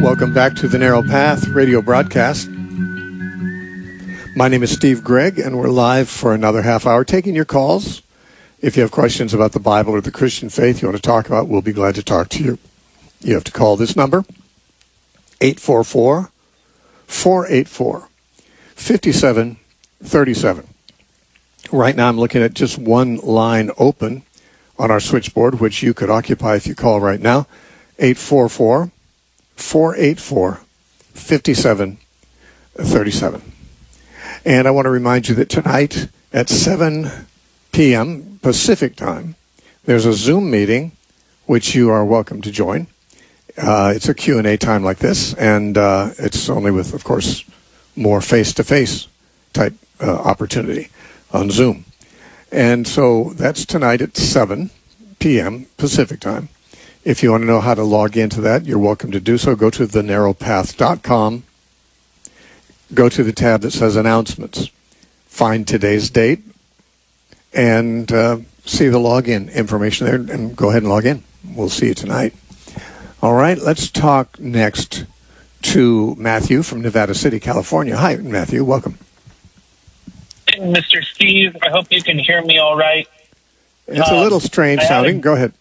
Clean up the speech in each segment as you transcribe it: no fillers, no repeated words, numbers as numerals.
Welcome back to the Narrow Path radio broadcast. My name is Steve Gregg, and we're live for another half hour taking your calls. If you have questions about the Bible or the Christian faith you want to talk about, we'll be glad to talk to you. You have to call this number, 844-484-5737. Right now I'm looking at just one line open on our switchboard, which you could occupy if you call right now, 844-484-5737. And I want to remind you that tonight at 7 p.m. Pacific time, there's a Zoom meeting, which you are welcome to join. It's a Q&A time like this, and it's only with, of course, more face-to-face type opportunity on Zoom. And so that's tonight at 7 p.m. Pacific time. If you want to know how to log into that, you're welcome to do so. Go to thenarrowpath.com. Go to the tab that says Announcements. Find today's date and see the login information there, and go ahead and log in. We'll see you tonight. All right, let's talk next to Matthew from Nevada City, California. Hi, Matthew. Welcome. Mr. Steve, I hope you can hear me all right. It's a little strange sounding. Go ahead.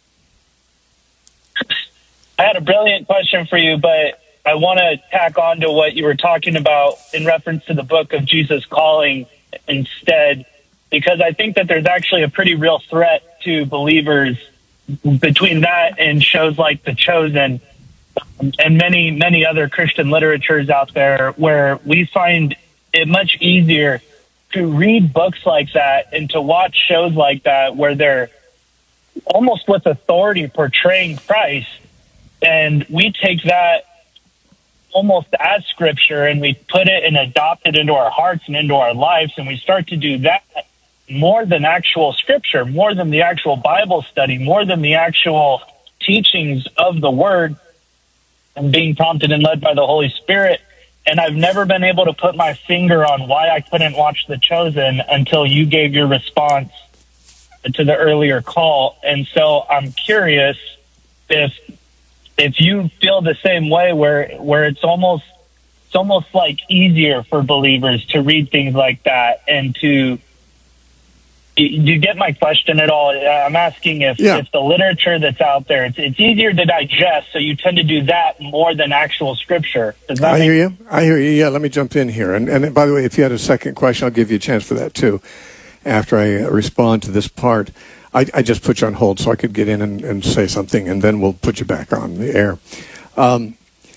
I had a brilliant question for you, but I want to tack on to what you were talking about in reference to the book of Jesus Calling instead, because I think that there's actually a pretty real threat to believers between that and shows like The Chosen and many, many other Christian literatures out there, where we find it much easier to read books like that and to watch shows like that where they're almost with authority portraying Christ. And we take that almost as scripture and we put it and adopt it into our hearts and into our lives. And we start to do that more than actual scripture, more than the actual Bible study, more than the actual teachings of the word and being prompted and led by the Holy Spirit. And I've never been able to put my finger on why I couldn't watch The Chosen until you gave your response to the earlier call. And so I'm curious if you feel the same way, where it's almost like easier for believers to read things like that. And do you get my question at all? I'm asking if the literature that's out there, it's easier to digest, so you tend to do that more than actual scripture. Does that I hear you. Yeah, let me jump in here. And by the way, if you had a second question, I'll give you a chance for that too after I respond to this part. I just put you on hold so I could get in and say something, and then we'll put you back on the air. Well,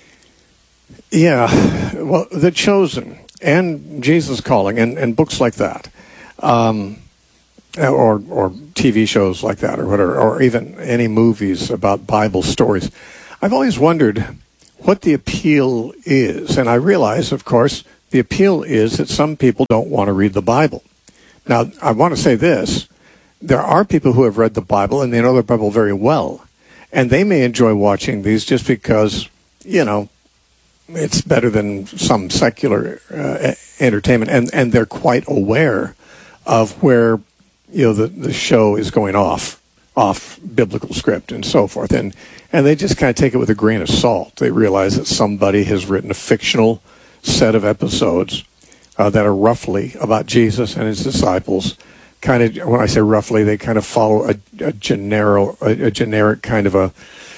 The Chosen and Jesus Calling and books like that, or TV shows like that, or whatever, or even any movies about Bible stories. I've always wondered what the appeal is, and I realize, of course, the appeal is that some people don't want to read the Bible. Now, I want to say this. There are people who have read the Bible, and they know the Bible very well, and they may enjoy watching these just because, it's better than some secular entertainment, and they're quite aware of where the show is going off biblical script and so forth, and they just kind of take it with a grain of salt. They realize that somebody has written a fictional set of episodes that are roughly about Jesus and his disciples. Kind of, when I say roughly, they kind of follow a generic kind of a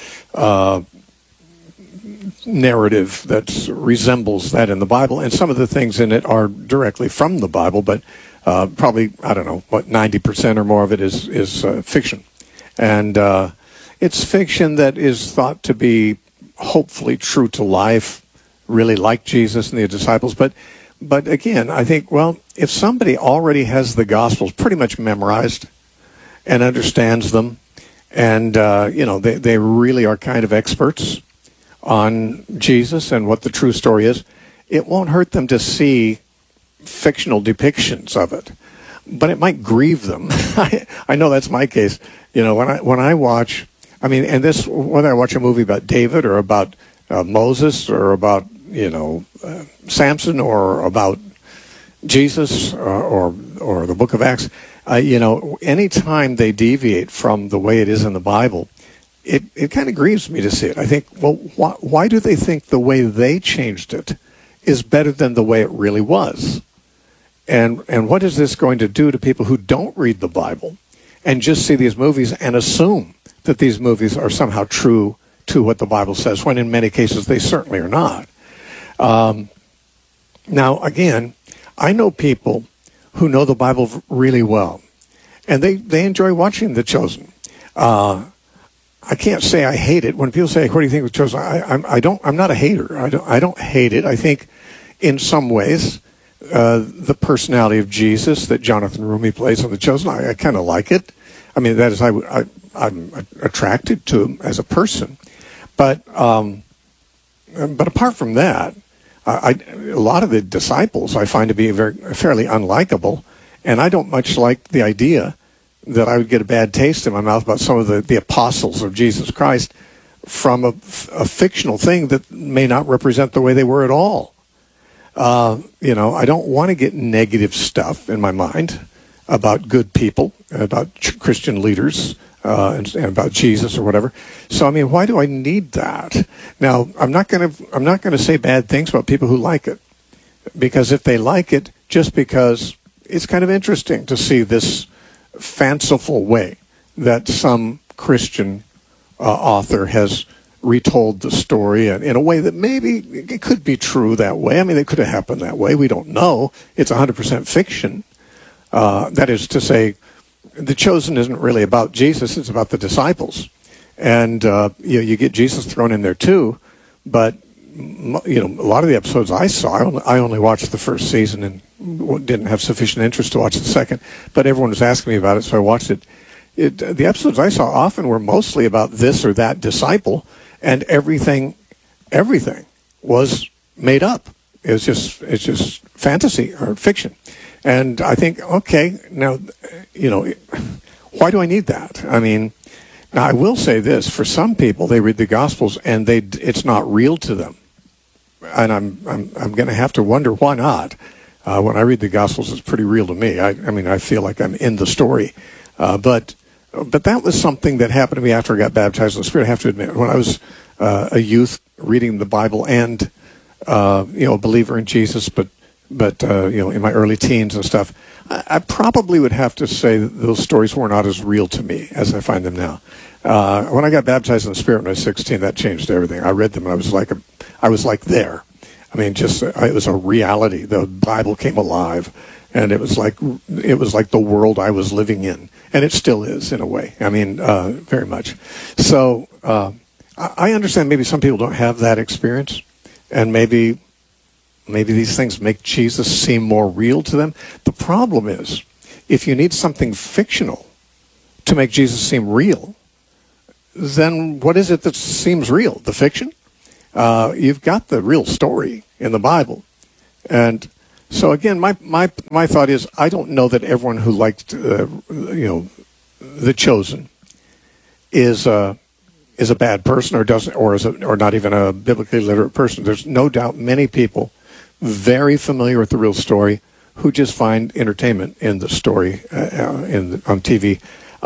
narrative that resembles that in the Bible, and some of the things in it are directly from the Bible, but probably, 90% or more of it is fiction. And it's fiction that is thought to be hopefully true to life, really like Jesus and the disciples. But again, I think, if somebody already has the Gospels pretty much memorized and understands them, and, they really are kind of experts on Jesus and what the true story is, it won't hurt them to see fictional depictions of it. But it might grieve them. I know that's my case. When I watch, whether I watch a movie about David or about Moses or about, Samson or about Jesus or the book of Acts, any time they deviate from the way it is in the Bible, it kind of grieves me to see it. I think, well, why do they think the way they changed it is better than the way it really was? And what is this going to do to people who don't read the Bible and just see these movies and assume that these movies are somehow true to what the Bible says, when in many cases they certainly are not? Now, again, I know people who know the Bible really well, and they enjoy watching The Chosen. I can't say I hate it. When people say, "What do you think of The Chosen?" I'm not a hater. I don't hate it. I think, in some ways, the personality of Jesus that Jonathan Rumi plays on The Chosen, I kind of like it. I mean, that is, I'm attracted to him as a person. But apart from that, a lot of the disciples I find to be fairly unlikable, and I don't much like the idea that I would get a bad taste in my mouth about some of the apostles of Jesus Christ from a fictional thing that may not represent the way they were at all. I don't want to get negative stuff in my mind about good people, about Christian leaders, and about Jesus or whatever. So, I mean, why do I need that? Now, I'm not going to say bad things about people who like it, because if they like it, just because it's kind of interesting to see this fanciful way that some Christian author has retold the story in a way that maybe it could be true that way. I mean, it could have happened that way. We don't know. It's 100% fiction. That is to say, The Chosen isn't really about Jesus. It's about the disciples. And you get Jesus thrown in there too. But a lot of the episodes I saw, I only watched the first season and didn't have sufficient interest to watch the second. But everyone was asking me about it, so I watched it. The episodes I saw often were mostly about this or that disciple, and everything was made up. It's just fantasy or fiction. And I think, okay, now, why do I need that? I mean, now I will say this: for some people, they read the Gospels and it's not real to them, and I'm going to have to wonder why not. When I read the Gospels, it's pretty real to me. I mean, I feel like I'm in the story, but that was something that happened to me after I got baptized in the Spirit. I have to admit, when I was a youth reading the Bible and a believer in Jesus, but in my early teens and stuff, I probably would have to say that those stories were not as real to me as I find them now. When I got baptized in the Spirit when I was 16, that changed everything. I read them and I was like there. I mean, it was a reality. The Bible came alive, and it was like the world I was living in, and it still is in a way. I mean, very much. So I understand maybe some people don't have that experience, and maybe these things make Jesus seem more real to them. The problem is, if you need something fictional to make Jesus seem real, then what is it that seems real? The fiction? You've got the real story in the Bible. And so again, my thought is, I don't know that everyone who liked The Chosen is a bad person or not even a biblically literate person. There's no doubt many people very familiar with the real story who just find entertainment in the story on TV.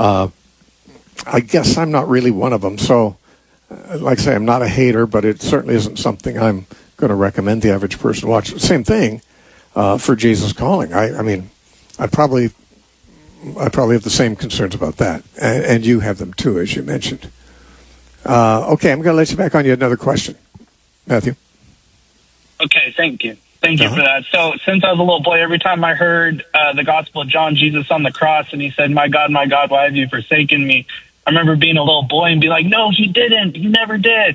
I guess I'm not really one of them. So, like I say, I'm not a hater, but it certainly isn't something I'm going to recommend the average person watch. Same thing for Jesus Calling. I mean, I probably have the same concerns about that, and you have them too, as you mentioned. Okay, I'm going to let you back on. You had another question, Matthew. Okay, thank you. Thank you for that. So since I was a little boy, every time I heard the Gospel of John, Jesus on the cross, and he said, my God, why have you forsaken me?" I remember being a little boy and be like, "No, he didn't. He never did."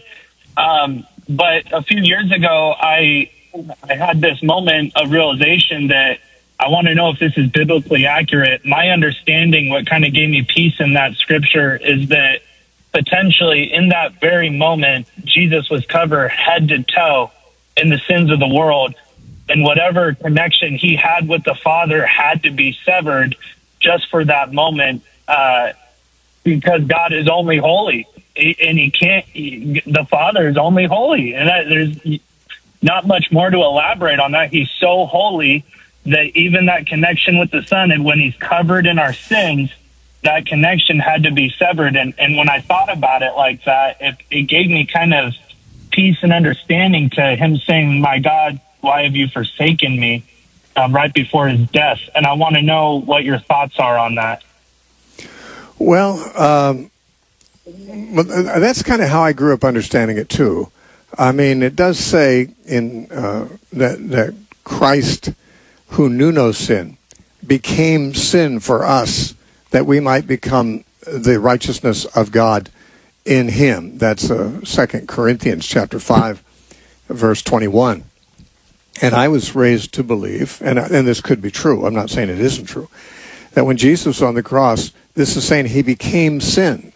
But a few years ago, I had this moment of realization that I want to know if this is biblically accurate. My understanding, what kind of gave me peace in that scripture, is that potentially in that very moment, Jesus was covered head to toe in the sins of the world, and whatever connection he had with the Father had to be severed just for that moment, because God is only holy, and the Father is only holy, and there's not much more to elaborate on that. He's so holy that even that connection with the Son, and when he's covered in our sins, that connection had to be severed. And when I thought about it like that, it gave me kind of peace and understanding to him saying, "My God, why have you forsaken me?" Right before his death. And I want to know what your thoughts are on that. Well, that's kind of how I grew up understanding it too. I mean, it does say in that Christ, who knew no sin, became sin for us, that we might become the righteousness of God in him. That's 2 Corinthians chapter 5, verse 21. And I was raised to believe, and this could be true, I'm not saying it isn't true, that when Jesus was on the cross, this is saying he became sin.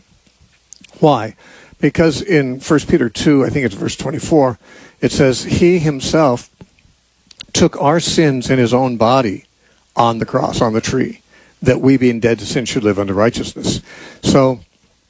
Why? Because in 1 Peter 2, I think it's verse 24, it says, he himself took our sins in his own body on the cross, on the tree, that we being dead to sin should live unto righteousness. So,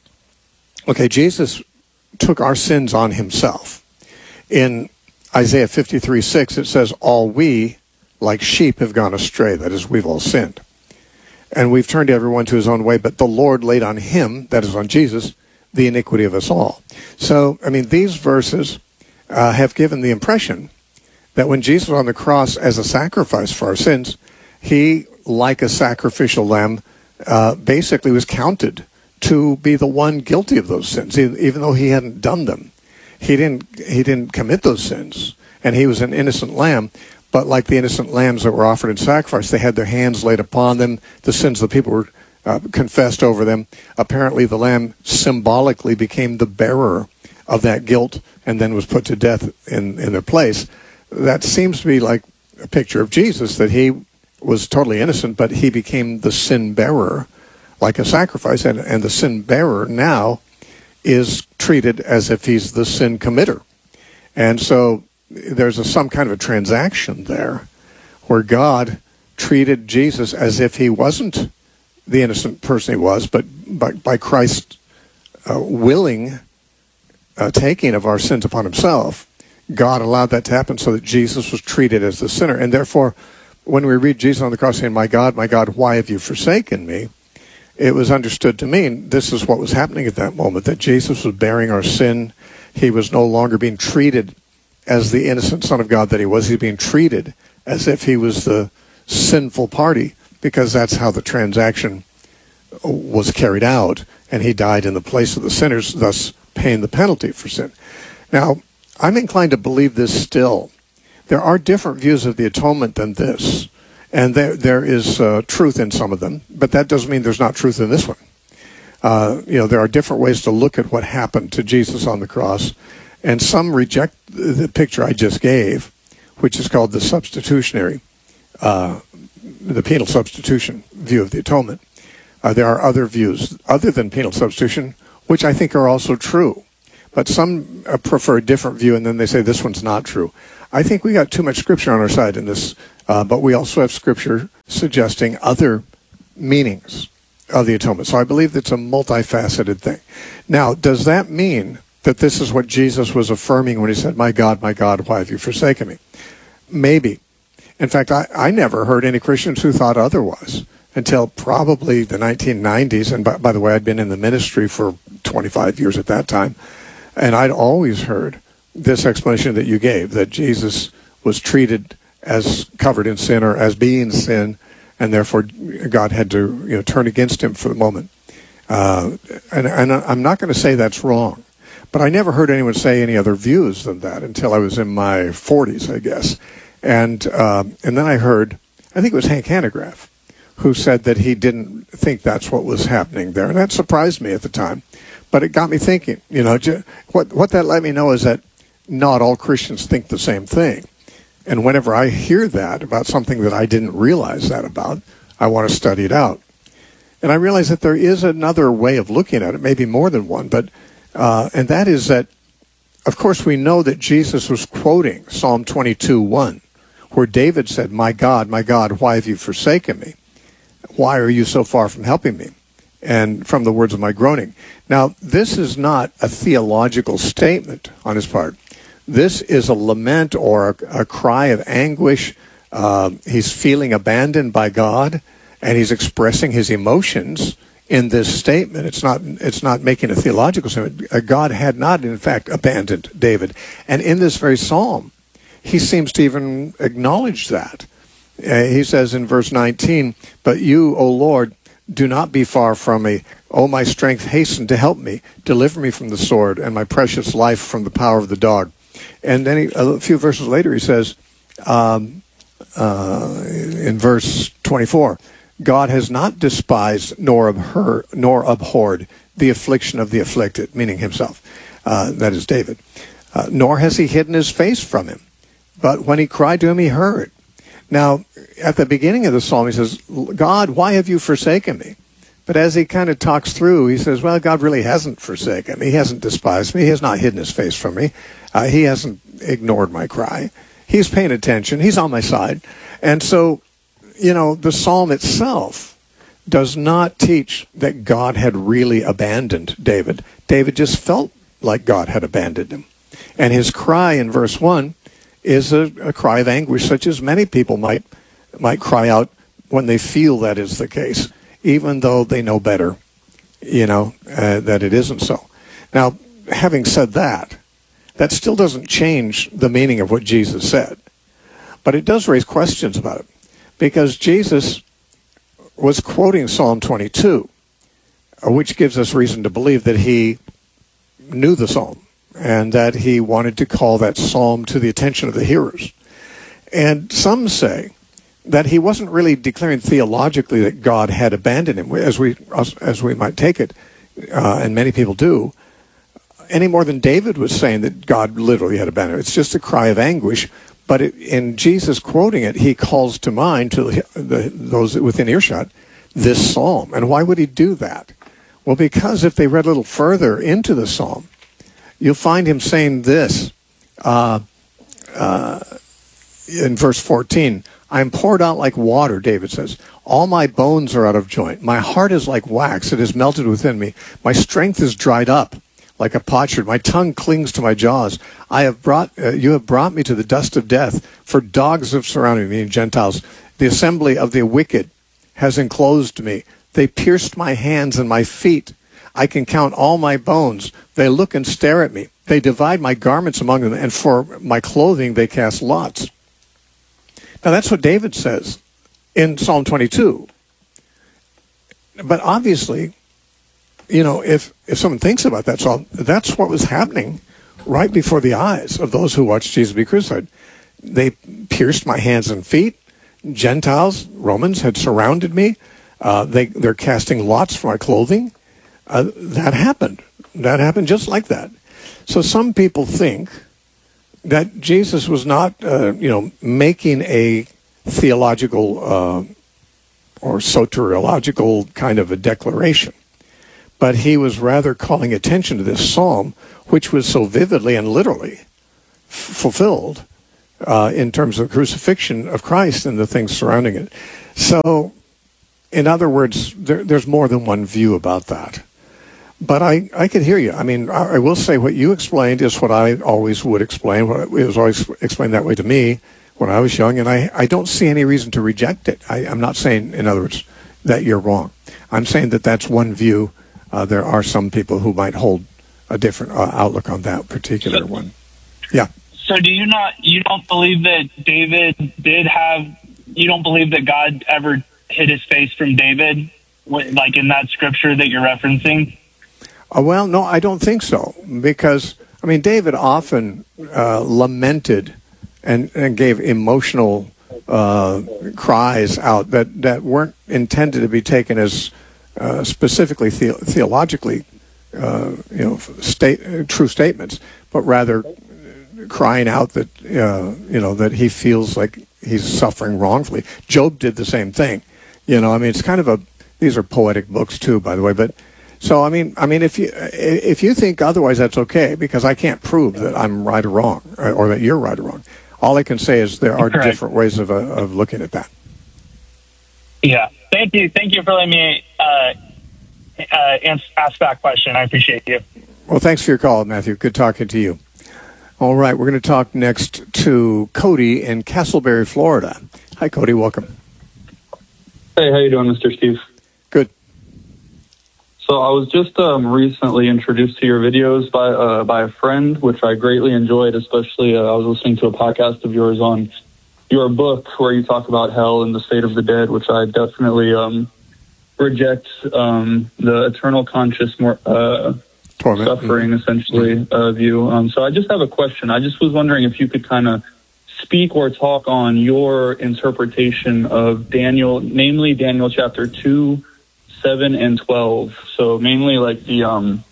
okay, Jesus took our sins on himself. In Isaiah 53:6, it says, all we, like sheep, have gone astray. That is, we've all sinned. And we've turned everyone to his own way, but the Lord laid on him, that is on Jesus, the iniquity of us all. So, I mean, these verses have given the impression that when Jesus was on the cross as a sacrifice for our sins, he, like a sacrificial lamb, basically was counted to be the one guilty of those sins, even though he hadn't done them. He didn't commit those sins, and he was an innocent lamb. But like the innocent lambs that were offered in sacrifice, they had their hands laid upon them. The sins of the people were confessed over them. Apparently, the lamb symbolically became the bearer of that guilt, and then was put to death in their place. That seems to be like a picture of Jesus, that he was totally innocent, but he became the sin bearer, like a sacrifice, and the sin bearer now is treated as if he's the sin committer. And so there's some kind of a transaction there where God treated Jesus as if he wasn't the innocent person he was, but by Christ's willing taking of our sins upon himself, God allowed that to happen so that Jesus was treated as the sinner. And therefore, when we read Jesus on the cross saying, my God, why have you forsaken me?" it was understood to mean this is what was happening at that moment, that Jesus was bearing our sin. He was no longer being treated as the innocent Son of God that he was. He was being treated as if he was the sinful party, because that's how the transaction was carried out, and he died in the place of the sinners, thus paying the penalty for sin. Now, I'm inclined to believe this still. There are different views of the atonement than this. And there is truth in some of them, but that doesn't mean there's not truth in this one. There are different ways to look at what happened to Jesus on the cross, and some reject the picture I just gave, which is called the substitutionary, the penal substitution view of the atonement. There are other views other than penal substitution, which I think are also true, but some prefer a different view, and then they say this one's not true. I think we got too much scripture on our side in this. But we also have scripture suggesting other meanings of the atonement. So I believe it's a multifaceted thing. Now, does that mean that this is what Jesus was affirming when he said, my God, why have you forsaken me? Maybe. In fact, I never heard any Christians who thought otherwise until probably the 1990s. And by the way, I'd been in the ministry for 25 years at that time. And I'd always heard this explanation that you gave, that Jesus was treated as covered in sin, or as being sin, and therefore God had to turn against him for the moment. And I'm not going to say that's wrong, but I never heard anyone say any other views than that until I was in my 40s, I guess. And then I heard, I think it was Hank Hanegraaff, who said that he didn't think that's what was happening there, and that surprised me at the time. But it got me thinking. What that let me know is that not all Christians think the same thing. And whenever I hear that about something that I didn't realize that about, I want to study it out. And I realize that there is another way of looking at it, maybe more than one, but and that is that, of course, we know that Jesus was quoting Psalm 22:1, where David said, my God, why have you forsaken me? Why are you so far from helping me? And from the words of my groaning. Now, this is not a theological statement on his part. This is a lament or a cry of anguish. He's feeling abandoned by God, and he's expressing his emotions in this statement. It's not making a theological statement. God had not, in fact, abandoned David. And in this very psalm, he seems to even acknowledge that. He says in verse 19, "But you, O Lord, do not be far from me. O my strength, hasten to help me. Deliver me from the sword, and my precious life from the power of the dog." And then a few verses later, he says, in verse 24, "God has not despised nor abhorred the affliction of the afflicted," meaning himself, that is David, "nor has he hidden his face from him. But when he cried to him, he heard." Now, at the beginning of the psalm, he says, "God, why have you forsaken me?" But as he kind of talks through, he says, well, God really hasn't forsaken me. He hasn't despised me. He has not hidden his face from me. He hasn't ignored my cry. He's paying attention. He's on my side. And so, the psalm itself does not teach that God had really abandoned David. David just felt like God had abandoned him. And his cry in verse 1 is a cry of anguish, such as many people might cry out when they feel that is the case, even though they know better, that it isn't so. Now, having said that, that still doesn't change the meaning of what Jesus said. But it does raise questions about it, because Jesus was quoting Psalm 22, which gives us reason to believe that he knew the psalm, and that he wanted to call that psalm to the attention of the hearers. And some say that he wasn't really declaring theologically that God had abandoned him, as we might take it, and many people do, any more than David was saying that God literally had abandoned him. It's just a cry of anguish, but in Jesus quoting it, he calls to mind to those within earshot this psalm. And why would he do that? Well, because if they read a little further into the psalm, you'll find him saying this in verse 14. "I am poured out like water," David says. "All my bones are out of joint. My heart is like wax. It is melted within me. My strength is dried up like a potsherd. My tongue clings to my jaws. You have brought me to the dust of death, for dogs have surrounded me," Gentiles. "The assembly of the wicked has enclosed me. They pierced my hands and my feet. I can count all my bones. They look and stare at me. They divide my garments among them, and for my clothing they cast lots." Now that's what David says in Psalm 22. But obviously, if someone thinks about that psalm, that's what was happening right before the eyes of those who watched Jesus be crucified. They pierced my hands and feet. Gentiles, Romans, had surrounded me. They're casting lots for my clothing. That happened. That happened just like that. So some people think that Jesus was not, making a theological or soteriological kind of a declaration, but he was rather calling attention to this psalm, which was so vividly and literally fulfilled in terms of the crucifixion of Christ and the things surrounding it. So, in other words, there's more than one view about that. But I could hear you. I mean, I will say what you explained is what I always would explain. It was always explained that way to me when I was young, and I don't see any reason to reject it. I'm not saying, in other words, that you're wrong. I'm saying that that's one view. There are some people who might hold a different outlook on that particular one. Yeah. So you don't believe that David you don't believe that God ever hid his face from David, like in that scripture that you're referencing? Well, no, I don't think so, because, David often lamented and gave emotional cries out that weren't intended to be taken as specifically theologically, true statements, but rather crying out that, that he feels like he's suffering wrongfully. Job did the same thing. It's kind of these are poetic books too, by the way, but so, if you think otherwise, that's okay, because I can't prove that I'm right or wrong, or that you're right or wrong. All I can say is there are Correct. different ways of looking at that. Yeah. Thank you for letting me ask that question. I appreciate you. Well, thanks for your call, Matthew. Good talking to you. All right, we're going to talk next to Cody in Castleberry, Florida. Hi, Cody. Welcome. Hey, how you doing, Mr. Steve? Good. So I was just recently introduced to your videos by a friend, which I greatly enjoyed. Especially, I was listening to a podcast of yours on your book where you talk about hell and the state of the dead, which I definitely reject the eternal conscious suffering, essentially, view. So I just have a question. I just was wondering if you could kind of speak or talk on your interpretation of Daniel, namely Daniel chapter 2, 7, and 12. So mainly like the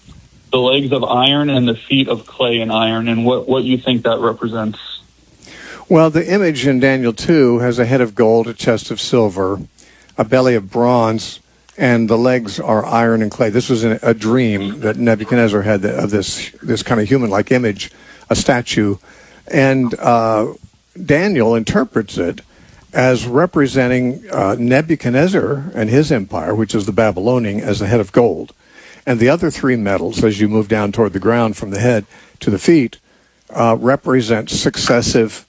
legs of iron and the feet of clay and iron, and what you think that represents. Well, the image in Daniel 2 has a head of gold, a chest of silver, a belly of bronze, and the legs are iron and clay. This was a dream that Nebuchadnezzar had of this kind of human-like image, a statue. And Daniel interprets it as representing Nebuchadnezzar and his empire, which is the Babylonian, as the head of gold. And the other three metals, as you move down toward the ground from the head to the feet, represent successive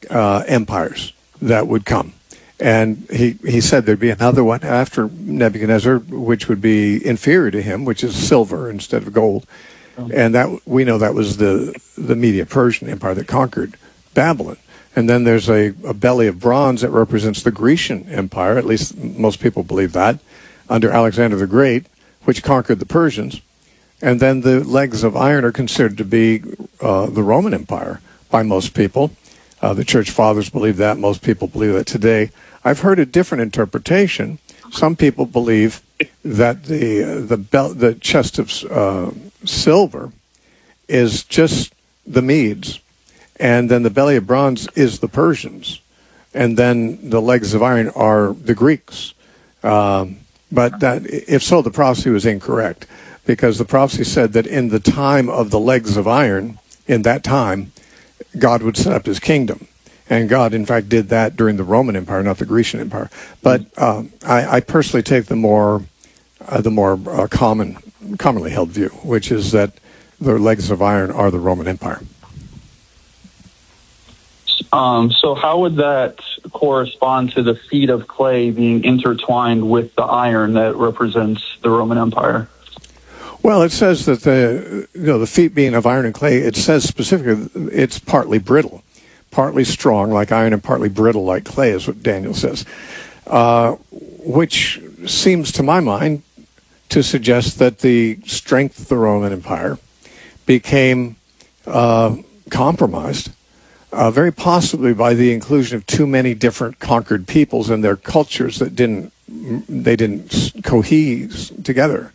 empires that would come. And he said there'd be another one after Nebuchadnezzar, which would be inferior to him, which is silver instead of gold. And that we know that was the Medo-Persian Empire that conquered Babylon. And then there's a belly of bronze that represents the Grecian Empire, at least most people believe that, under Alexander the Great, which conquered the Persians. And then the legs of iron are considered to be the Roman Empire by most people. The church fathers believe that. Most people believe that today. I've heard a different interpretation. Some people believe that the chest of silver is just the Medes, and then the belly of bronze is the Persians, and then the legs of iron are the Greeks. But that, if so, the prophecy was incorrect, because the prophecy said that in the time of the legs of iron, in that time, God would set up his kingdom. And God, in fact, did that during the Roman Empire, not the Grecian Empire. But I personally take the more commonly held view, which is that the legs of iron are the Roman Empire. So how would that correspond to the feet of clay being intertwined with the iron that represents the Roman Empire? Well, it says that the feet being of iron and clay, it says specifically it's partly brittle, partly strong like iron and partly brittle like clay is what Daniel says, which seems to my mind to suggest that the strength of the Roman Empire became compromised, very possibly by the inclusion of too many different conquered peoples and their cultures that didn't cohere together.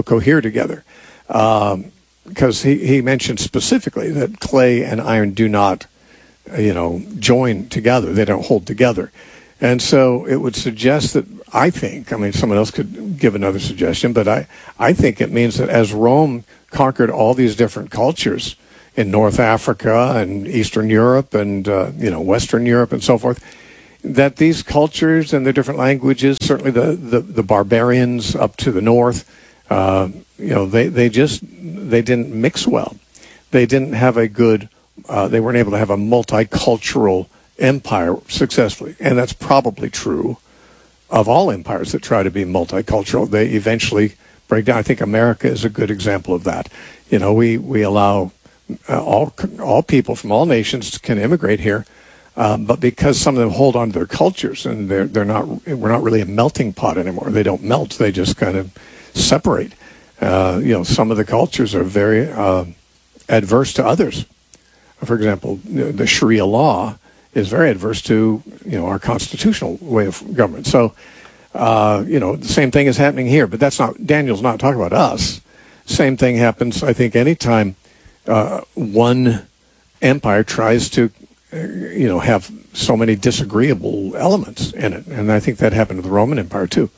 Because he mentioned specifically that clay and iron do not, join together. They don't hold together. And so it would suggest that, someone else could give another suggestion, but I think it means that as Rome conquered all these different cultures in North Africa and Eastern Europe and, Western Europe and so forth, that these cultures and their different languages, certainly the barbarians up to the north, they didn't mix well. They didn't have they weren't able to have a multicultural empire successfully. And that's probably true of all empires that try to be multicultural. They eventually break down. I think America is a good example of that. We allow all people from all nations can immigrate here, but because some of them hold on to their cultures and we're not really a melting pot anymore. They don't melt. They just kind of separate. Some of the cultures are very adverse to others. For example, the Sharia law is very adverse to our constitutional way of government. So, the same thing is happening here. But Daniel's not talking about us. Same thing happens, I think, anytime one empire tries to, have so many disagreeable elements in it. And I think that happened to the Roman Empire too.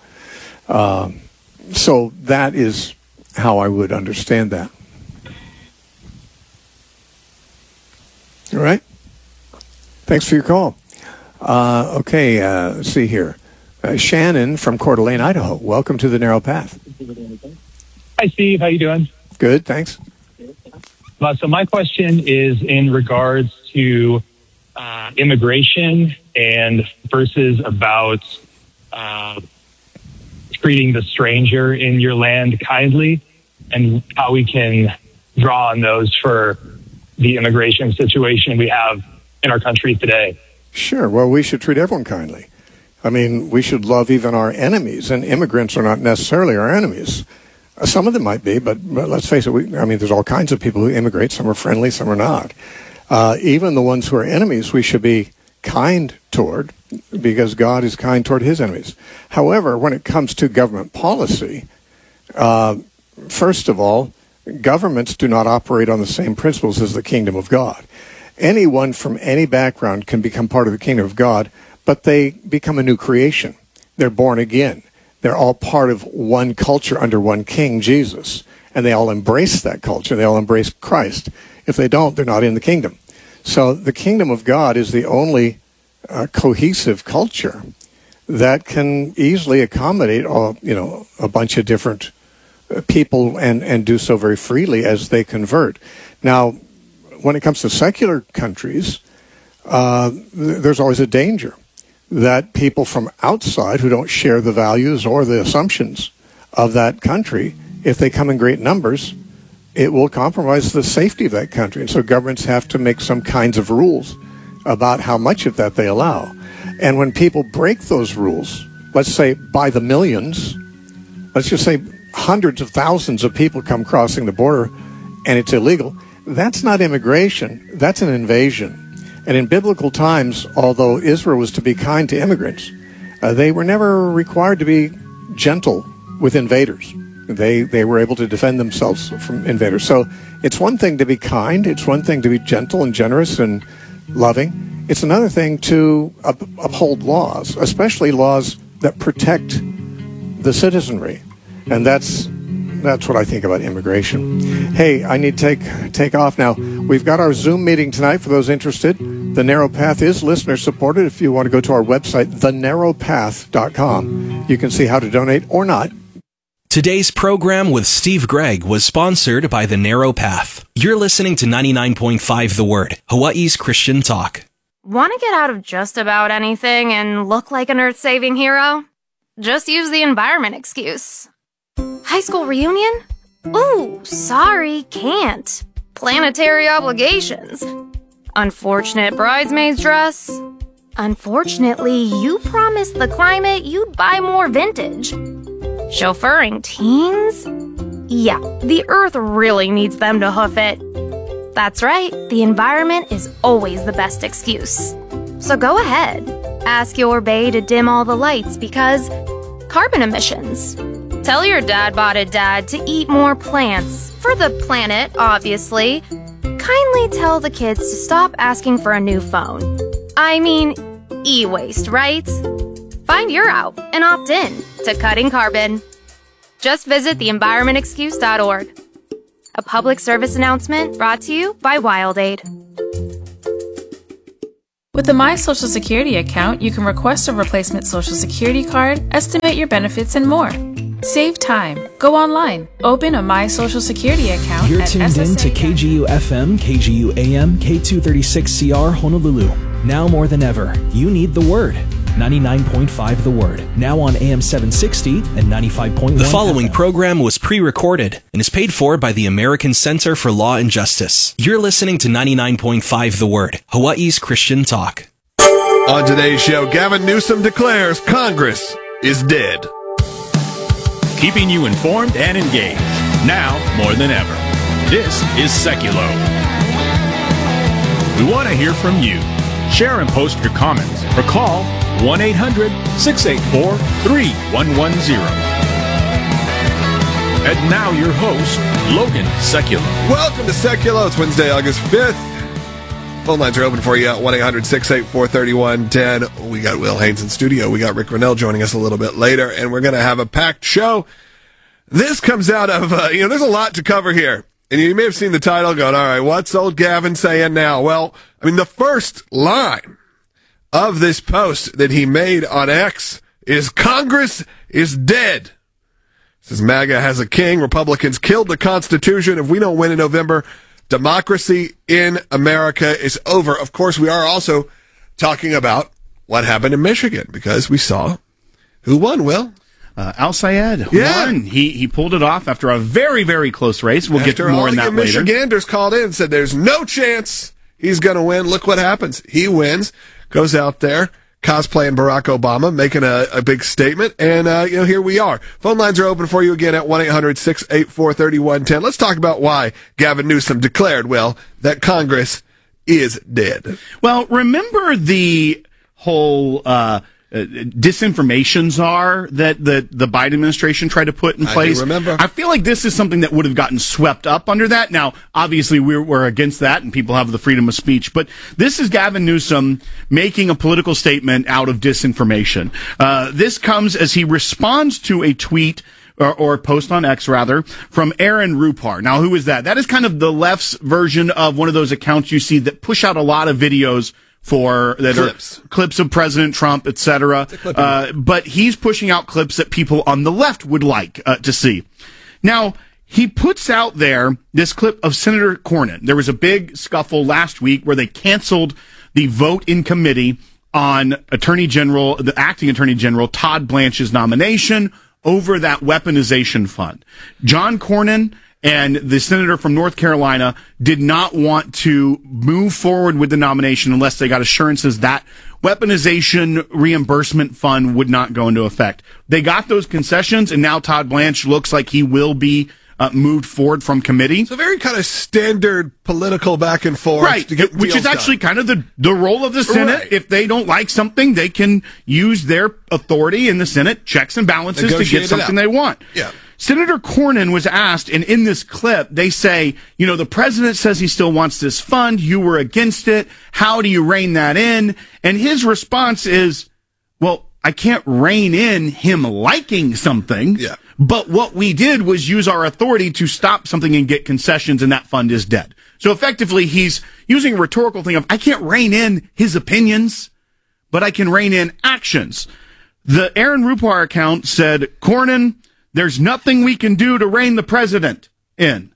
So that is how I would understand that. All right. Thanks for your call. Okay, let's see here. Shannon from Coeur d'Alene, Idaho. Welcome to the Narrow Path. Hi, Steve. How you doing? Good, thanks. So my question is in regards to immigration and verses about treating the stranger in your land kindly, and how we can draw on those for the immigration situation we have in our country today. Sure. Well, we should treat everyone kindly. I mean, we should love even our enemies, and immigrants are not necessarily our enemies. Some of them might be, but let's face it, there's all kinds of people who immigrate. Some are friendly, some are not. Even the ones who are enemies, we should be kind toward, because God is kind toward his enemies. However, when it comes to government policy, first of all, governments do not operate on the same principles as the kingdom of God. Anyone from any background can become part of the kingdom of God, but they become a new creation. They're born again. They're all part of one culture under one king, Jesus. And they all embrace that culture. They all embrace Christ. If they don't, they're not in the kingdom. So the kingdom of God is the only cohesive culture that can easily accommodate a bunch of different people and do so very freely as they convert. Now, when it comes to secular countries, there's always a danger that people from outside who don't share the values or the assumptions of that country, if they come in great numbers, it will compromise the safety of that country. And so governments have to make some kinds of rules about how much of that they allow. And when people break those rules, let's say by the millions, let's just say hundreds of thousands of people come crossing the border and it's illegal, that's not immigration, that's an invasion. And in biblical times, although Israel was to be kind to immigrants, they were never required to be gentle with invaders. They were able to defend themselves from invaders. So it's one thing to be kind. It's one thing to be gentle and generous and loving. It's another thing to uphold laws, especially laws that protect the citizenry. And that's what I think about immigration. Hey, I need to take off now. We've got our Zoom meeting tonight for those interested. The Narrow Path is listener-supported. If you want to go to our website, thenarrowpath.com, you can see how to donate or not. Today's program with Steve Gregg was sponsored by The Narrow Path. You're listening to 99.5 The Word, Hawaii's Christian talk. Want to get out of just about anything and look like an earth-saving hero? Just use the environment excuse. High school reunion? Ooh, sorry, can't. Planetary obligations. Unfortunate bridesmaid's dress. Unfortunately, you promised the climate you'd buy more vintage. Chauffeuring teens? Yeah, the earth really needs them to hoof it. That's right, the environment is always the best excuse. So go ahead, ask your bae to dim all the lights because carbon emissions. Tell your dad-botted dad to eat more plants, for the planet, obviously. Kindly tell the kids to stop asking for a new phone. I mean, e-waste, right? Find your out and opt in to cutting carbon. Just visit theenvironmentexcuse.org. A public service announcement brought to you by WildAid. With the My Social Security account, you can request a replacement Social Security card, estimate your benefits, and more. Save time. Go online. Open a My Social Security account. You're tuned in to KGU FM, KGU AM, K236CR Honolulu. Now more than ever, you need the Word. 99.5 The Word. Now on AM 760 and 95.1. The following program was pre-recorded and is paid for by the American Center for Law and Justice. You're listening to 99.5 The Word, Hawaii's Christian talk. On today's show, Gavin Newsom declares Congress is dead. Keeping you informed and engaged, now more than ever. This is Seculo. We want to hear from you. Share and post your comments or call 1-800-684-3110. And now your host, Logan Seculo. Welcome to Seculo. It's Wednesday, August 5th. Phone lines are open for you at 1-800-684-3110. We got Will Haynes in studio. We got Rick Rennell joining us a little bit later, and we're going to have a packed show. This comes out of, there's a lot to cover here. And you may have seen the title going, all right, what's old Gavin saying now? Well, the first line of this post that he made on X is Congress is dead. It says MAGA has a king. Republicans killed the Constitution. If we don't win in November, democracy in America is over. Of course, we are also talking about what happened in Michigan because we saw who won, Will. Al-Sayed won. He pulled it off after a very, very close race. We'll get to more on that later. Michiganders called in and said there's no chance he's going to win. Look what happens. He wins, goes out there, cosplaying Barack Obama, making a big statement, and here we are. Phone lines are open for you again at 1-800-684-3110. Let's talk about why Gavin Newsom declared, that Congress is dead. Well, remember the whole disinformation czar that the Biden administration tried to put in place? I do remember. I feel like this is something that would have gotten swept up under that. Now, obviously, we're against that, and people have the freedom of speech. But this is Gavin Newsom making a political statement out of disinformation. This comes as he responds to a tweet or post on X, rather, from Aaron Rupar. Now, who is that? That is kind of the left's version of one of those accounts you see that push out a lot of videos clips of President Trump, etc. But he's pushing out clips that people on the left would like to see. Now, he puts out there this clip of Senator Cornyn. There was a big scuffle last week where they canceled the vote in committee on the acting Attorney General Todd Blanche's nomination over that weaponization fund. John Cornyn and the senator from North Carolina did not want to move forward with the nomination unless they got assurances that weaponization reimbursement fund would not go into effect. They got those concessions, and now Todd Blanche looks like he will be moved forward from committee. So very kind of standard political back and forth. Right, which is actually kind of the role of the Senate. Right. If they don't like something, they can use their authority in the Senate, checks and balances, to get something they want. Yeah. Senator Cornyn was asked, and in this clip, they say, the president says he still wants this fund. You were against it. How do you rein that in? And his response is, I can't rein in him liking something. Yeah. But what we did was use our authority to stop something and get concessions, and that fund is dead. So effectively, he's using a rhetorical thing of, I can't rein in his opinions, but I can rein in actions. The Aaron Rupar account said, Cornyn, there's nothing we can do to rein the president in.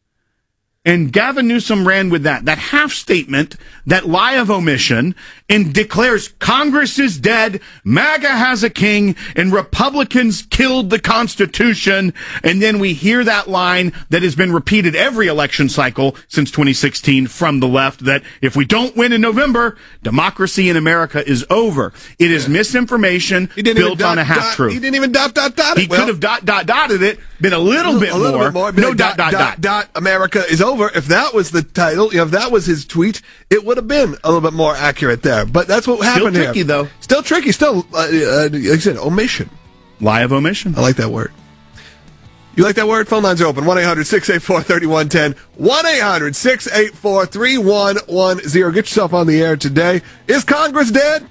And Gavin Newsom ran with that half statement, that lie of omission, and declares Congress is dead, MAGA has a king, and Republicans killed the Constitution. And then we hear that line that has been repeated every election cycle since 2016 from the left, that if we don't win in November, democracy in America is over. It is misinformation built on a half-truth. He didn't even dot it. He could have dotted it, been a little bit more. No dot. America is over. If that was the title, if that was his tweet, it would have been a little bit more accurate there. But that's what happened here. Still tricky, though. Still tricky. Still, like I said, omission. Lie of omission. I like that word. You like that word? Phone lines are open. 1-800-684-3110. 1-800-684-3110. Get yourself on the air today. Is Congress dead?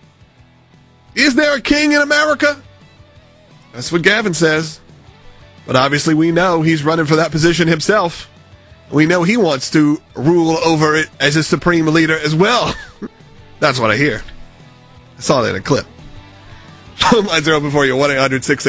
Is there a king in America? That's what Gavin says. But obviously we know he's running for that position himself. We know he wants to rule over it as a supreme leader as well. That's what I hear. I saw that in a clip. Phone lines are open for you. 1-800-684-3110.